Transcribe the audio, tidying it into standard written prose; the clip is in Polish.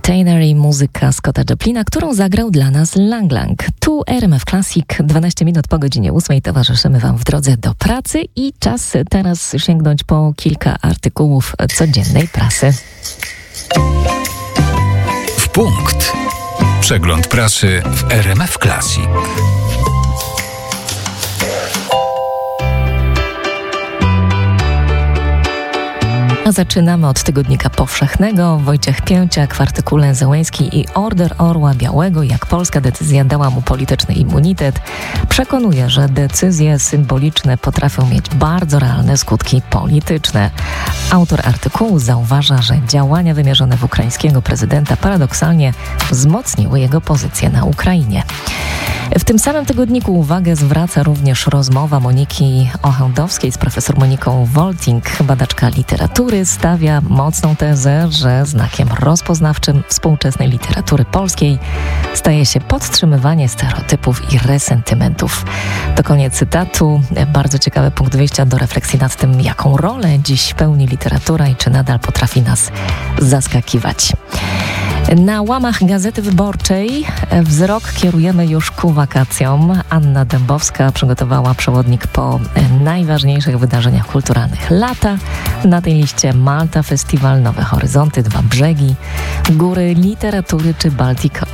Taylor i muzyka Scotta Joplina, którą zagrał dla nas Lang Lang. Tu RMF Classic, 12 minut po godzinie 8. Towarzyszymy Wam w drodze do pracy i czas teraz sięgnąć po kilka artykułów codziennej prasy. W punkt. Przegląd prasy w RMF Classic. A zaczynamy od Tygodnika Powszechnego. Wojciech Pięciak w artykule Zełenski i order Orła Białego, jak polska decyzja dała mu polityczny immunitet, przekonuje, że decyzje symboliczne potrafią mieć bardzo realne skutki polityczne. Autor artykułu zauważa, że działania wymierzone w ukraińskiego prezydenta paradoksalnie wzmocniły jego pozycję na Ukrainie. W tym samym tygodniku uwagę zwraca również rozmowa Moniki Ochędowskiej z profesor Moniką Wolting. Badaczka literatury stawia mocną tezę, że znakiem rozpoznawczym współczesnej literatury polskiej staje się podtrzymywanie stereotypów i resentymentów. To koniec cytatu. Bardzo ciekawy punkt wyjścia do refleksji nad tym, jaką rolę dziś pełni literatura i czy nadal potrafi nas zaskakiwać. Na łamach Gazety Wyborczej wzrok kierujemy już ku wakacjom. Anna Dębowska przygotowała przewodnik po najważniejszych wydarzeniach kulturalnych lata. Na tej liście Malta Festiwal, Nowe Horyzonty, Dwa Brzegi, Góry Literatury czy Baltic